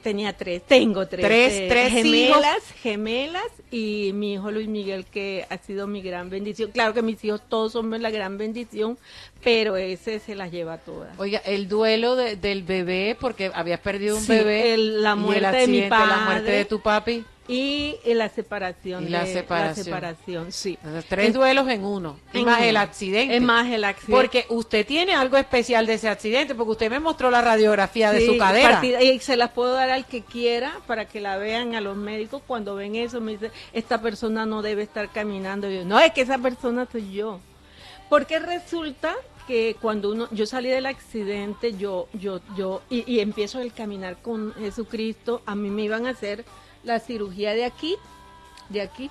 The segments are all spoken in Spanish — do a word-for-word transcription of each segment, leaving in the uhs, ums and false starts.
tenía tres, tengo tres. Tres, eh, tres gemelas, hijos. gemelas y mi hijo Luis Miguel, que ha sido mi gran bendición. Claro que mis hijos todos son la gran bendición, pero ese se las lleva todas. Oiga, el duelo de, del bebé, porque habías perdido un Sí, bebé. el- la y muerte el de mi accidente, padre. La muerte de tu papi. Y, y la separación. Y la de- separación. La separación, sí. Entonces, tres Es- duelos en uno. Y en más uno. el accidente. Es más el accidente. Porque usted tiene algo especial de ese accidente, porque usted me mostró la radiografía de Sí, su cadera. partida- y se las puedo dar al que quiera para que la vean a los médicos. Cuando ven eso me dicen, esta persona no debe estar caminando. Y yo, no, es que esa persona soy yo. Porque resulta que cuando uno, yo salí del accidente, yo, yo, yo, y, y empiezo el caminar con Jesucristo, a mí me iban a hacer la cirugía de aquí, de aquí,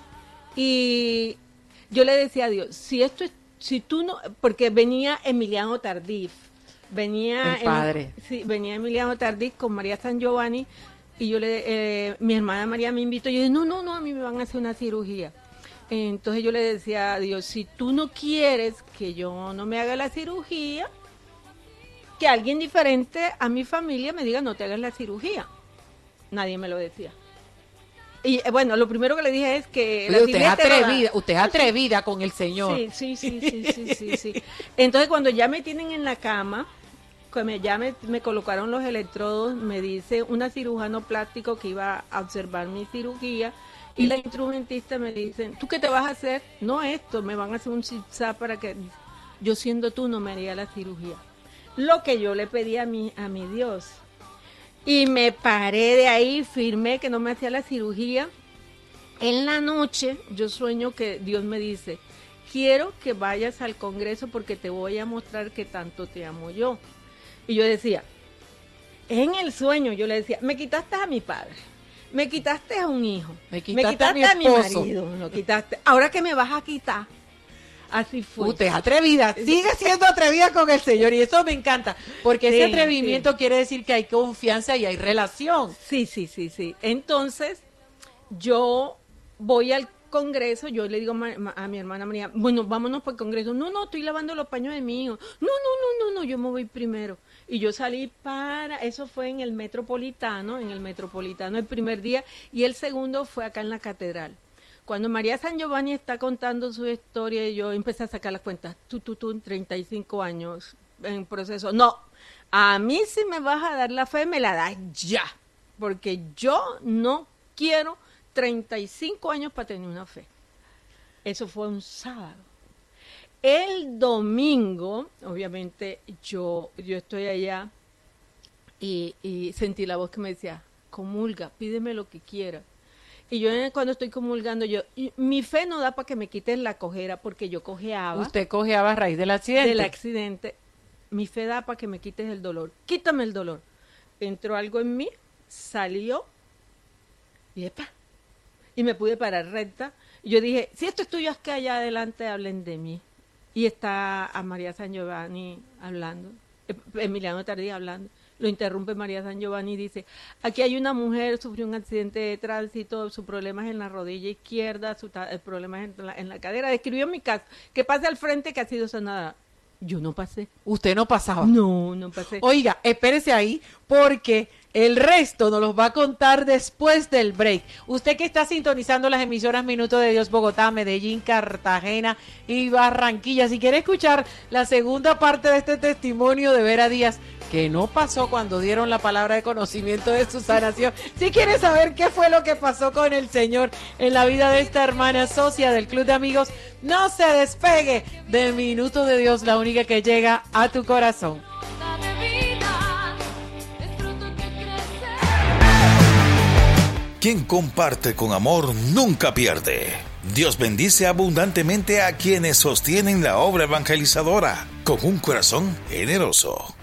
y yo le decía a Dios, si esto es, si tú no, porque venía Emiliano Tardif, venía El padre. Em- sí, venía Emiliano Tardif con María San Giovanni, y yo le, eh, mi hermana María me invitó, y yo dije, no, no, no, a mí me van a hacer una cirugía. Entonces yo le decía a Dios, si tú no quieres que yo no me haga la cirugía, que alguien diferente a mi familia me diga, no te hagas la cirugía. Nadie me lo decía. Y eh, bueno, lo primero que le dije es que... Oye, la usted es cirugía te lo da. atrevida, usted es atrevida con el Señor. Sí, sí, sí, sí, sí, sí, sí. Entonces cuando ya me tienen en la cama, que me, ya me, me colocaron los electrodos, me dice una cirujano plástico que iba a observar mi cirugía, y la instrumentista me dice, ¿tú qué te vas a hacer? No esto, me van a hacer un zigzag para que yo siendo tú no me haría la cirugía. Lo que yo le pedí a mi, a mi Dios. Y me paré de ahí, firmé que no me hacía la cirugía. En la noche yo sueño que Dios me dice, quiero que vayas al Congreso porque te voy a mostrar que tanto te amo yo. Y yo decía, en el sueño yo le decía, me quitaste a mi padre, me quitaste a un hijo, Me quitaste a mi a mi esposo. marido, me lo quitaste. Ahora que me vas a quitar. Así fue. Usted es atrevida, sigue siendo atrevida con el Señor y eso me encanta, porque ese Sí, atrevimiento sí. quiere decir que hay confianza y hay relación. Sí, sí, sí, sí. Entonces, yo voy al Congreso, yo le digo ma- ma- a mi hermana María, bueno, vámonos para el Congreso. No, no, estoy lavando los paños de mi hijo. No, no, no, no, no, yo me voy primero. Y yo salí para, eso fue en el Metropolitano, en el Metropolitano el primer día, y el segundo fue acá en la Catedral. Cuando María San Giovanni está contando su historia, yo empecé a sacar las cuentas. Tú, tú, tú, treinta y cinco años en proceso. No, a mí si me vas a dar la fe, me la das ya. Porque yo no quiero treinta y cinco años para tener una fe. Eso fue un sábado. El domingo, obviamente, yo, yo estoy allá y, y sentí la voz que me decía, comulga, pídeme lo que quieras. Y yo eh, cuando estoy comulgando, yo y mi fe no da para que me quiten la cojera porque yo cojeaba Usted cojeaba a raíz del accidente. del accidente. Mi fe da para que me quites el dolor. Quítame el dolor. Entró algo en mí, salió y epa, y me pude parar recta. Y yo dije, si esto es tuyo, es que allá adelante hablen de mí. Y está a María San Giovanni hablando, eh, Emiliano Tardí hablando. Lo interrumpe María San Giovanni y dice, aquí hay una mujer, sufrió un accidente de tránsito, su problema es en la rodilla izquierda, su ta- el problema es en la, en la cadera. Describió mi caso, que pase al frente que ha sido sanada. Yo no pasé. Usted no pasaba. No, no pasé. Oiga, espérese ahí porque el resto nos los va a contar después del break. Usted que está sintonizando las emisoras Minuto de Dios Bogotá, Medellín, Cartagena y Barranquilla, si quiere escuchar la segunda parte de este testimonio de Vera Díaz, que no pasó cuando dieron la palabra de conocimiento de su sanación, si quiere saber qué fue lo que pasó con el Señor en la vida de esta hermana socia del Club de Amigos, no se despegue de Minuto de Dios, la única que llega a tu corazón. Quien comparte con amor nunca pierde. Dios bendice abundantemente a quienes sostienen la obra evangelizadora con un corazón generoso.